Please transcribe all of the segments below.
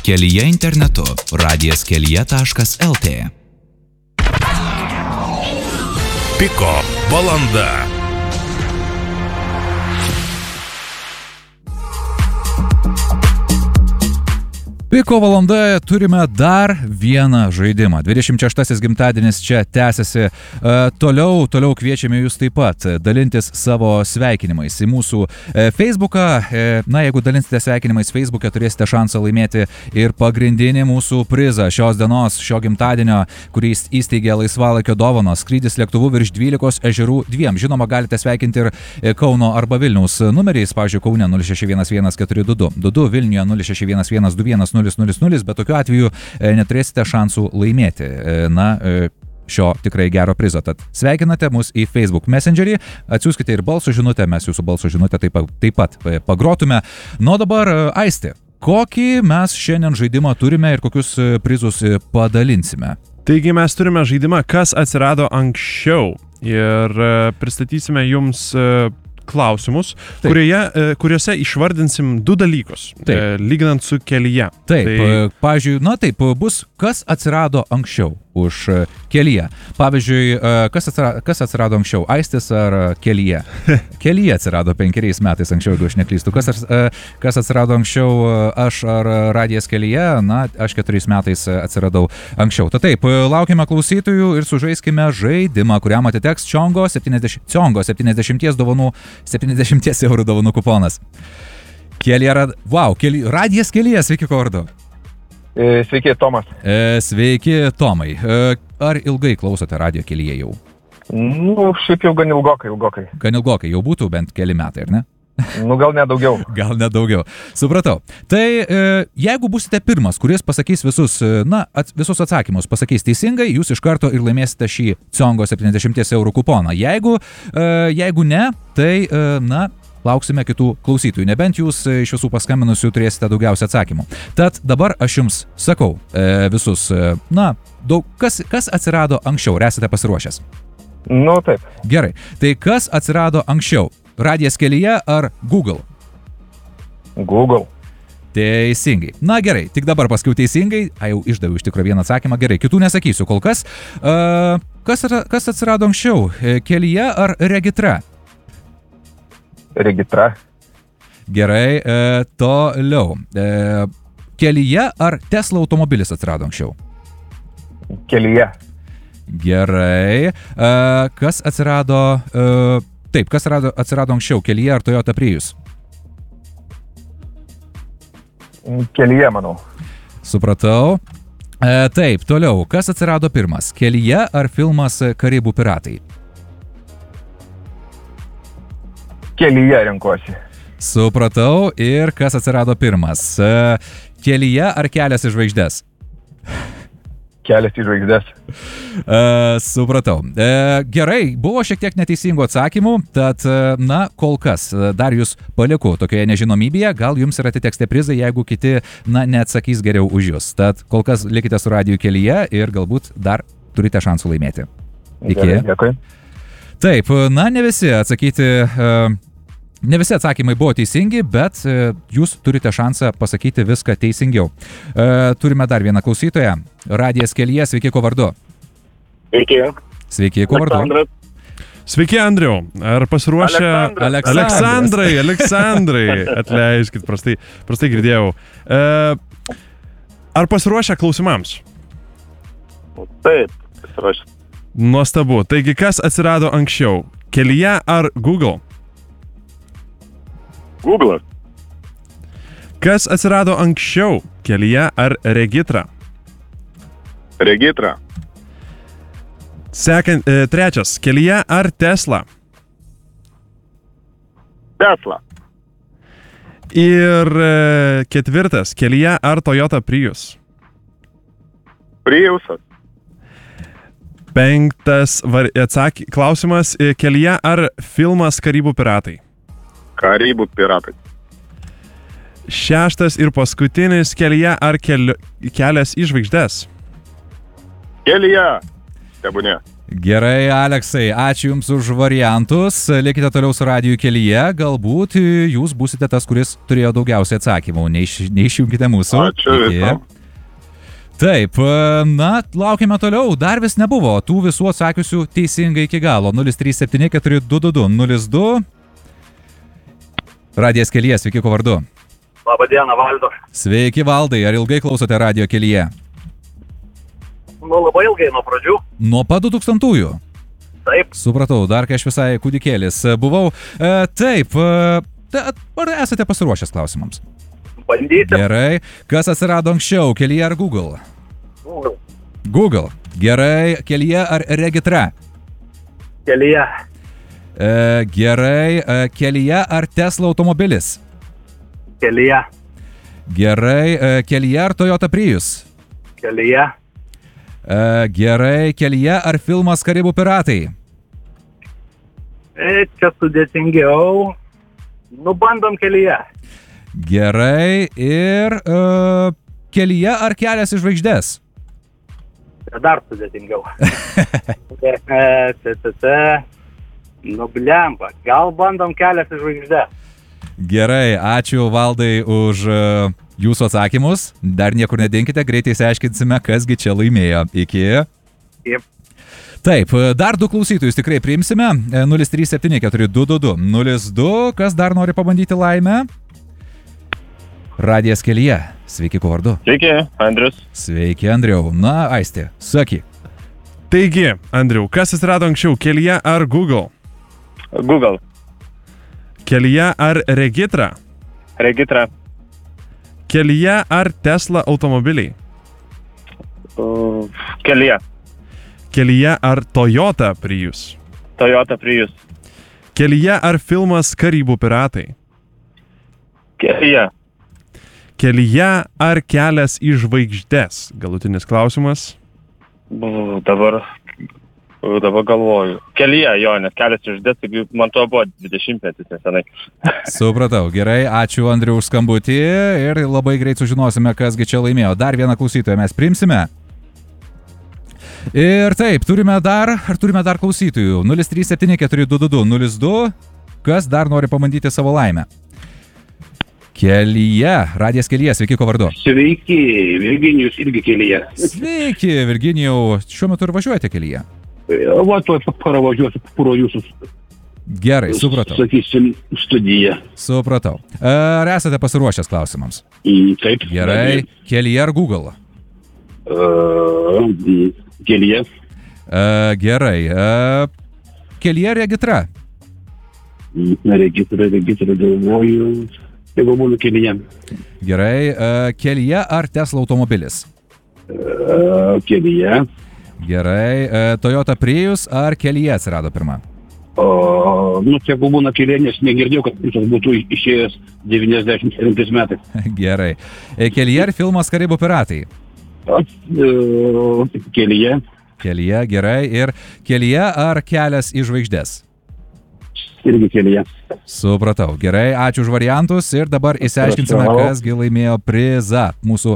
Kelyje internetu radijas-kelyje.lt. Piko valanda. Piko valandoje turime dar vieną žaidimą. 26 gimtadienis čia tęsiasi. Toliau kviečiame jūs taip pat dalintis savo sveikinimais į mūsų Facebooką. Na, jeigu dalinsite sveikinimais Facebook'e, turėsite šansą laimėti ir pagrindinį mūsų prizą šios dienos, šio gimtadienio, kurį įsteigė Laisvalaikio dovanos. Skrydis lėktuvu virš 12 ežerų 2. Žinoma, galite sveikinti ir Kauno arba Vilniaus numeriais. Pavyzdžiui, Kaune 06114222, Vilniuje 061121 000, bet tokiu atveju neturėsite šansų laimėti šio tikrai gero prizo. Tad sveikinate mus į Facebook Messengerį, atsiųskite ir balso žinutę, mes jūsų balso žinutę taip pat pagrotume. Nu, dabar Aisti, kokį mes šiandien žaidimą turime ir kokius prizus padalinsime? Taigi mes turime žaidimą, kas atsirado anksčiau, ir pristatysime jums klausimus, kuriuose išvardinsim 2 dalykus, lyginant su Kelyje. Taip, pavyzdžiui, bus kas atsirado anksčiau už Kelyje. Pavyzdžiui, kas atsirado anksčiau, Aistis ar Kelyje? Kelyje atsirado 5 metais anksčiau, jeigu aš neklystu. Kas atsirado anksčiau, aš ar Radijas Kelyje? Na, aš 4 metais atsiradau anksčiau. Tad taip, laukime klausytojų ir sužaiskime žaidimą, kuriam atiteks Ciongo 70 dovanų, 70 eurų dovanų kuponas. Radijas Kelyje, sveiki, kuo vardu? Sveiki, Tomas. Sveiki, Tomai. Ar ilgai klausote Radijo Kelyje jau? Nu, šiaip jau gan ilgokai. Gan ilgokai, jau būtų bent keli metai, ar ne? Nu, gal nedaugiau. Gal nedaugiau. Supratau. Tai jeigu būsite pirmas, kuris pasakys visus atsakymus, pasakys teisingai, jūs iš karto ir laimėsite šį Ciongo 70 eurų kuponą. Jeigu ne, tai, lauksime kitų klausytojų. Nebent jūs iš visų paskambinusių turėsite daugiausia atsakymų. Tad dabar aš jums sakau visus, kas atsirado anksčiau, ar esate pasiruošęs? Nu, taip. Gerai. Tai kas atsirado anksčiau? Radijas Kelyje ar Google? Google. Teisingai. Na gerai, tik dabar paskiau teisingai. Jau išdaviau iš tikrųjų vieną atsakymą. Gerai, kitų nesakysiu kol kas. Kas atsirado anksčiau? Kelyje ar Regitra? Regitra. Gerai, toliau. Kelyje ar Tesla automobilis atsirado anksčiau? Kelyje. Gerai. Kas atsirado... kas atsirado anksčiau? Kelyje ar Toyota Prius? Kelyje, manau. Supratau. Taip, toliau. Kas atsirado pirmas? Kelyje ar filmas Karibų piratai? Kelyje renkuosi. Supratau. Ir kas atsirado pirmas? Kelyje ar Kelias į žvaigždes? Kelias į žvaigždes. Supratau. Gerai, buvo šiek tiek neteisingų atsakymų, tad, kol kas dar jūs palieku tokioje nežinomybėje, gal jums ir atiteks tie prizai, jeigu kiti, neatsakys geriau už jūs. Tad kol kas likite su Radiju Kelyje ir galbūt dar turite šansų laimėti. Iki. Gerai, dėkui. Taip, ne visi atsakymai buvo teisingi, bet jūs turite šansą pasakyti viską teisingiau. Turime dar vieną klausytoją. Radijas Kelyje, sveiki, kuo vardu? Sveiki. Sveiki, kuo vardu? Aleksandras. Sveiki, Andriau. Ar pasiruošę... Aleksandrai. Atleiskit, prastai girdėjau. Ar pasiruošę klausimams? Taip, pasiruošę. Nuostabu. Taigi, kas atsirado anksčiau? Kelyje ar Google? Google. Kas atsirado anksčiau? Kelyje ar Regitra? Regitra. Trečias. Kelyje ar Tesla? Tesla. Ir ketvirtas. Kelyje ar Toyota Prius? Priusas. Penktas klausimas. Kelyje ar filmas Karibų piratai? Karibų piratai. Šeštas ir paskutinis. Kelyje ar Kelias į žvaigždes? Kelyje. Tebūnie. Gerai, Aleksai, ačiū Jums už variantus. Likite toliau su radiju kelyje. Galbūt Jūs būsite tas, kuris turėjo daugiausiai atsakymų. Neišjungkite mūsų. Ačiū. Taip, na, laukime toliau. Dar vis nebuvo tų visų atsakiusių teisingai iki galo. 0374222 02. Radijas kelyje, sveiki, kuo vardu? Labadiena, Valdo. Sveiki, Valdai. Ar ilgai klausote radijo kelyje? Nu, labai ilgai nuo pradžių. Nuo pat 2000-ųjų? Taip. Supratau, dar kai aš visai kūdikėlis buvau. Taip, ar esate pasiruošęs klausimams? Bandysim. Gerai. Kas atsirado anksčiau, kelyje ar Google? Google. Google. Gerai. Kelyje ar regitra? Kelyje. Gerai. Kelyje ar Tesla automobilis? Kelyje. Gerai. Kelyje ar Toyota Prius? Kelyje. Gerai. Kelyje ar filmas Karibų piratai? Čia sudėtingiau. Nu, bandom kelyje. Gerai. Ir kelyje ar kelias į žvaigždes? Dar sudėtingiau. Nu, blemba. Gal bandom kelias į žvaigždę. Gerai, ačiū Valdai už Jūsų atsakymus. Dar niekur nedinkite, greitai išsiaiškinsime, kasgi čia laimėjo. Iki. Taip. Taip, dar du klausytojus tikrai priimsime. 0374222 02. Kas dar nori pabandyti laimę? Radijas kelyje. Sveiki, kuo vardu? Sveiki, Andrius. Sveiki, Andriau. Na, Aistė, sakyk. Taigi, Andriau, kas atsirado anksčiau, kelyje ar Google? Google. Kelyje ar regitra? Regitra. Kelyje ar Tesla automobiliai? Kelyje. Kelyje ar Toyota Prius? Toyota Prius. Kelyje ar filmas Karibų piratai? Kelyje. Kelyje ar kelias į žvaigždes? Galutinis klausimas. Dabar galvoju. Kelyje, jo, nes kelias iš žvaigždės, taigi man to buvo 20-metis nesenai. Supratau, gerai, ačiū Andriu už skambutį ir labai greit sužinosime, kasgi čia laimėjo. Dar vieną klausytoją mes priimsime. Ir taip, turime dar klausytojų. 0374222 02. Kas dar nori pabandyti savo laimę? Kelyje, radijas kelyje, sveiki, kuo vardu? Sveiki, Virginijus irgi kelyje. Sveiki, Virginijau, šiuo metu ir važiuojate kelyje? Va, tuoj paravažiuosiu pro jūsų, Gerai, supratau. sakysim, studiją. Supratau. Ar esate pasiruošęs klausimams? Taip. Gerai, kelyje ar Google? Kelyje. Gerai, kelyje ar regitra? Regitra, galvoju. Jeigu būtų kelyje. Gerai, kelyje ar Tesla automobilis? Kelyje. Gerai, Toyota Prius ar kelyje atsirado pirma? Jeigu būna kelyje, nes negirdėjau, kad jis būtų išėjęs 97 metais. Gerai. Kelyje ar filmas Karibų piratai? Kelyje. Kelyje, gerai. Ir kelyje ar kelias į žvaigždes? Irgi kelyje. Supratau. Gerai, ačiū už variantus ir dabar išsiaiškinsime, kasgi laimėjo prizą mūsų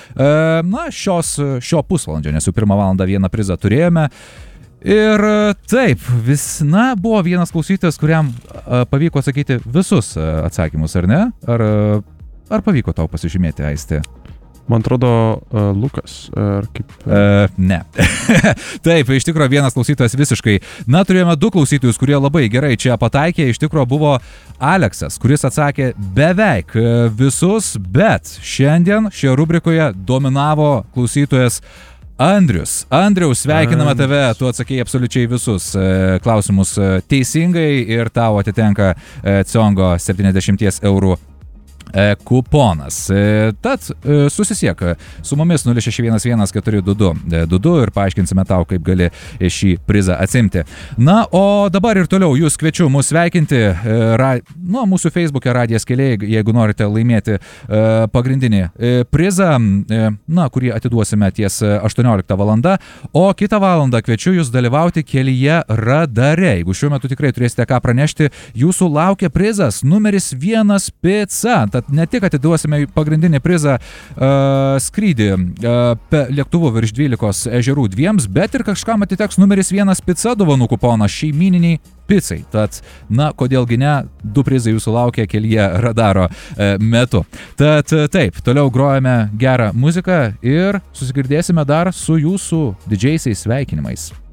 šio pusvalandžio, nes jau 1 valandą vieną prizą turėjome. Ir taip, buvo vienas klausytojas, kuriam pavyko atsakyti visus atsakymus, ar ne? Ar pavyko tau pasižymėti, Aistė? Man atrodo, Lukas, ar kaip... Ne. Taip, iš tikrųjų vienas klausytojas visiškai. Turėjome 2 klausytojus, kurie labai gerai čia pataikė. Iš tikrųjų buvo Aleksas, kuris atsakė beveik visus, bet šiandien šioje rubrikoje dominavo klausytojas Andrius. Andriau, sveikiname tave, tu atsakėjai absoliučiai visus klausimus teisingai ir tau atitenka Ciongo 70 eurų kuponas. Tad susisiek su mumis 06114222 ir paaiškinsime tau, kaip gali šį prizą atsimti. Na, o dabar ir toliau jūs kviečiu mus sveikinti mūsų Facebook'e Radijas keliai, jeigu norite laimėti pagrindinį prizą, kurį atiduosime ties 18 valanda, o kitą valandą kviečiu jūs dalyvauti kelyje radare. Jeigu šiuo metu tikrai turėsite ką pranešti, jūsų laukia prizas numeris 1 pica. Tad ne tik atiduosime pagrindinį prizą skrydį lėktuvu virš 12 ežerų 2, bet ir kažkam atiteks numeris 1 pica dovanų kuponas šeimininiai picai. Tad, kodėlgi ne, 2 prizai jūsų laukia kelyje radaro metu. Tad taip, toliau grojame gerą muziką ir susigirdėsime dar su jūsų didžiaisiais sveikinimais.